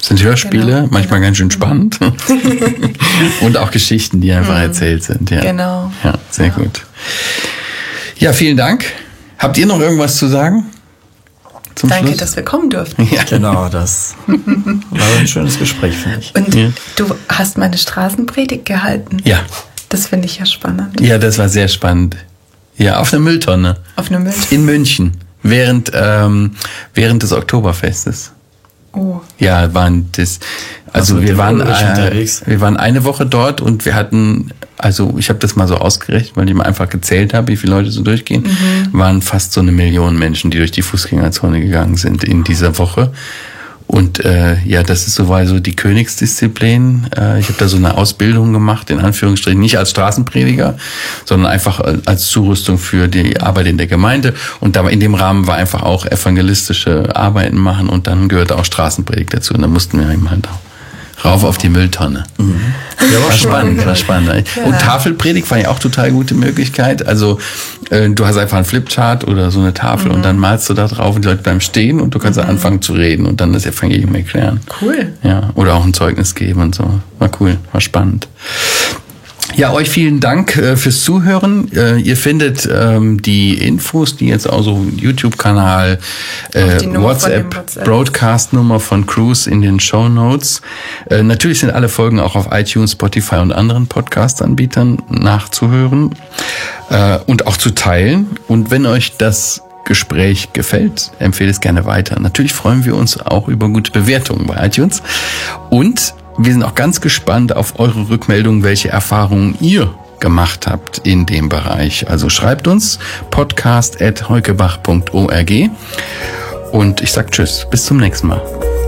Sind Hörspiele, manchmal ganz schön spannend. Und auch Geschichten, die einfach erzählt sind. Ja. Genau. Ja, sehr gut. Ja, vielen Dank. Habt ihr noch irgendwas zu sagen? Danke, Schluss? Dass wir kommen durften. Ja. Genau, das war ein schönes Gespräch, finde ich. Und du hast meine Straßenpredigt gehalten. Ja. Das finde ich ja spannend. Ja, das war sehr spannend. Ja, auf einer Mülltonne. Auf einer Mülltonne. In München. Während des Oktoberfestes. Oh. Ja, wir waren eine Woche dort und wir hatten, also ich habe das mal so ausgerechnet, weil ich mal einfach gezählt habe, wie viele Leute so durchgehen, waren fast so 1 Million Menschen, die durch die Fußgängerzone gegangen sind in dieser Woche. Und das ist so die Königsdisziplin. Ich habe da so eine Ausbildung gemacht, in Anführungsstrichen, nicht als Straßenprediger, sondern einfach als Zurüstung für die Arbeit in der Gemeinde. Und da in dem Rahmen war einfach auch evangelistische Arbeiten machen und dann gehörte auch Straßenpredigt dazu. Und dann mussten wir eben halt auch rauf auf die Mülltonne. Ja, war spannend. Ja. Und Tafelpredigt war ja auch total gute Möglichkeit. Also du hast einfach einen Flipchart oder so eine Tafel und dann malst du da drauf und die Leute bleiben stehen und du kannst anfangen zu reden und dann das Evangelium erklären. Cool. Ja, oder auch ein Zeugnis geben und so. War cool, war spannend. Ja, euch vielen Dank fürs Zuhören. Ihr findet die Infos, die jetzt auch so YouTube-Kanal, WhatsApp, Broadcast-Nummer von Cruise in den Shownotes. Natürlich sind alle Folgen auch auf iTunes, Spotify und anderen Podcast-Anbietern nachzuhören und auch zu teilen. Und wenn euch das Gespräch gefällt, empfehle es gerne weiter. Natürlich freuen wir uns auch über gute Bewertungen bei iTunes. Und wir sind auch ganz gespannt auf eure Rückmeldungen, welche Erfahrungen ihr gemacht habt in dem Bereich. Also schreibt uns podcast@heukebach.org und ich sag Tschüss, bis zum nächsten Mal.